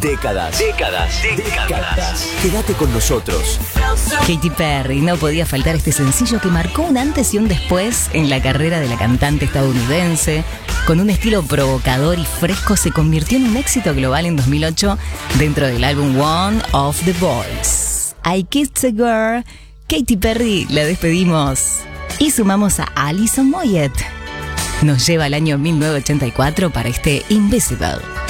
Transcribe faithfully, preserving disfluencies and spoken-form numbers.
Décadas. Décadas. Décadas. Quédate con nosotros. Katy Perry, no podía faltar este sencillo que marcó un antes y un después en la carrera de la cantante estadounidense. Con un estilo provocador y fresco, se convirtió en un éxito global en dos mil ocho dentro del álbum One of the Boys. I Kissed a Girl. Katy Perry la despedimos y sumamos a Alison Moyet. Nos lleva al año mil novecientos ochenta y cuatro para este Invisible.